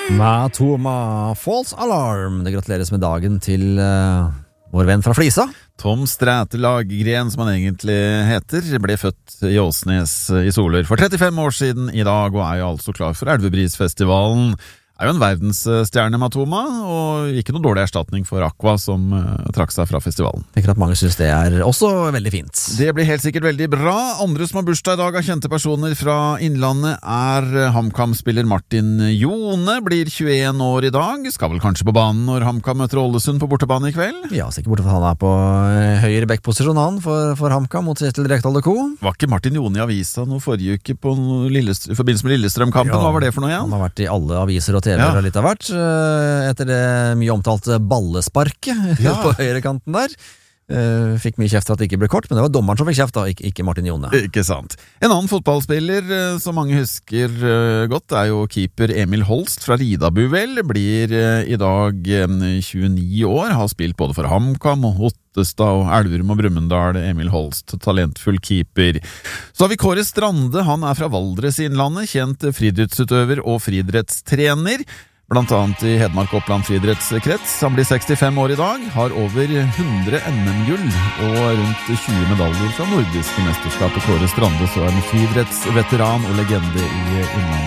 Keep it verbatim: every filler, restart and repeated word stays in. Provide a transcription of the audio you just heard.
Matoma False Alarm. Det gratuleres med dagen til uh, vår venn fra Flisa. Tom Stræte-Laggren, som han egentlig heter, ble født i Åsnes i Solør for trettifem år siden i dag, og er jo altså klar for Elvebrisfestivalen. Er jo en verdensstjerne, Matoma, og ikke noe dårlig erstatning for Aqua, som uh, trakk seg fra festivalen. Jeg tenker at mange synes det er også veldig fint. Det blir helt sikkert veldig bra. Andre som har bursdag i dag av kjente personer fra Innlandet er HamKam-spiller Martin Jone, blir tjueen år i dag. Skal vel kanskje på banen når HamKam møter Ålesund på bortebane i kveld? Ja, sikkert borte for han er på høyre backposisjon han for, for HamKam mot Kjetil Rekdal og co. Var ikke Martin Jone i avisa noe forrige uke på Lillest- i forbindelse med Lillestrøm-kampen? Ja, hva var det for noe igjen? Han har vært i alle aviser og T V Ja. og litt av hvert, etter det mye omtalte ballesparket Ja. på høyrekanten der. Fikk mye kjeft for at det ikke ble kort, men det var dommeren som fikk kjeft da, ikke, ikke Martin Jone. Ikke sant. En annen fotballspiller eh, som mange husker eh, godt er jo keeper Emil Holst fra Ridabuvel. Blir eh, i dag eh, tjueni år, har spilt både for HamKam og Ottestad og Elverum og Brumunddal. Emil Holst, talentfull keeper. Så har vi Kåre Strande, han er fra Valdres i Innlandet, kjent friidrettsutøver og friidrettstrener. Blant annet i Hedmark Oppland friidrettskrets. Han blir sekstifem år i dag, har over hundre N M-gull og rundt tjue medaljer fra nordiske mesterskapet. Kåre Strande, så en friidrettsveteran og legende i Innlandet.